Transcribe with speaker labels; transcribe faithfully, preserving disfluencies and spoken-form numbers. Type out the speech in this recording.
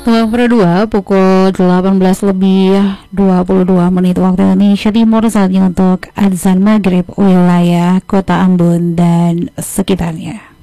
Speaker 1: Nomor dua pukul delapan belas lebih dua puluh dua menit waktu Indonesia Timur, saatnya untuk azan maghrib wilayah Kota Ambon dan sekitarnya.